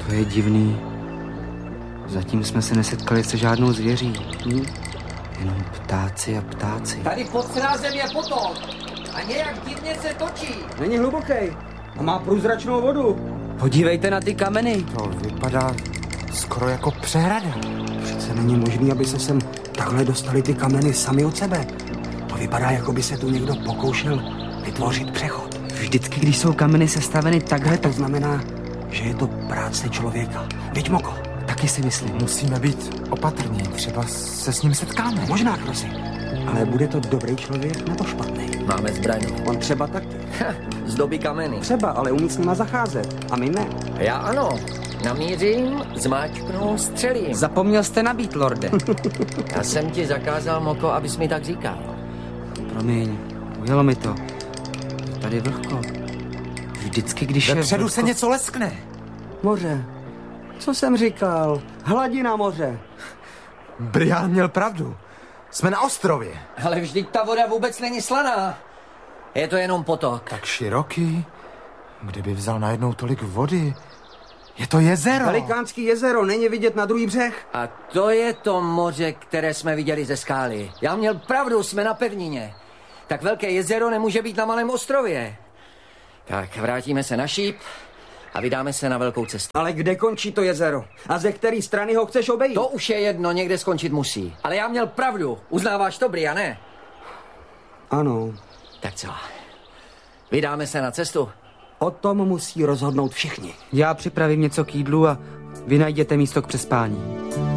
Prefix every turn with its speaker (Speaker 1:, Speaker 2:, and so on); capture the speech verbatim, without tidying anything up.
Speaker 1: To je divný. Zatím jsme se nesetkali se žádnou zvěří. Hm? Jenom ptáci a ptáci.
Speaker 2: Tady pod srázem je potok a nějak divně se točí.
Speaker 1: Není hluboký a má průzračnou vodu. Podívejte na ty kameny.
Speaker 3: To vypadá skoro jako přehrada.
Speaker 4: Přece není možný, aby se sem takhle dostali ty kameny sami od sebe. To vypadá, jako by se tu někdo pokoušel vytvořit přechod.
Speaker 1: Vždycky, když jsou kameny sestaveny takhle,
Speaker 4: To znamená, že je to práce člověka. Viď, Moko?
Speaker 1: taky si myslím.
Speaker 3: Musíme být opatrní, třeba se s ním setkáme.
Speaker 4: Možná, Krosy. Ale bude to dobrý člověk nebo špatný?
Speaker 2: Máme zbraň.
Speaker 4: On třeba taky.
Speaker 2: Zdobí kameny.
Speaker 4: Třeba, ale umí s nima zacházet. A my ne.
Speaker 2: Já ano. Namířím, zmáčknu, střelím.
Speaker 1: Zapomněl jste nabít, lorde.
Speaker 2: Já jsem ti zakázal, Moko, abys mi tak říkal.
Speaker 1: Promiň, ujelo mi to. Je tady vlhko. Vždycky, když je
Speaker 3: Vepředu
Speaker 1: vlhko...
Speaker 3: se něco leskne.
Speaker 4: Moře. Co jsem říkal? Hladina moře.
Speaker 3: Brian měl pravdu. Jsme na ostrově.
Speaker 2: Ale vždyť ta voda vůbec není slaná. Je to jenom potok.
Speaker 3: Tak široký. Kdyby vzal najednou tolik vody. Je to jezero.
Speaker 4: Velikánský jezero, není vidět na druhý břeh.
Speaker 2: A to je to moře, které jsme viděli ze skály. Já měl pravdu, jsme na pevnině. Tak velké jezero nemůže být na malém ostrově. Tak vrátíme se na šíp a vydáme se na velkou cestu.
Speaker 4: Ale kde končí to jezero? A ze které strany ho chceš obejít?
Speaker 2: To už je jedno, někde skončit musí. Ale já měl pravdu. Uznáváš to, Briane?
Speaker 4: Ano.
Speaker 2: Tak co? Vydáme se na cestu?
Speaker 4: O tom musí rozhodnout všichni.
Speaker 1: Já připravím něco k jídlu a vy najděte místo k přespání.